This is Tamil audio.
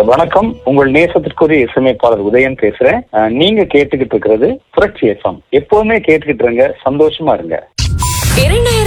வணக்கம். உங்கள் நேசத்திற்குரிய இசையமைப்பாளர் உதயன் பேசுறேன். நீங்க கேட்டுக்கிட்டு இருக்கிறது புரட்சி FM. எப்பவுமே கேட்டுக்கிட்டு இருங்க, சந்தோஷமா இருங்க.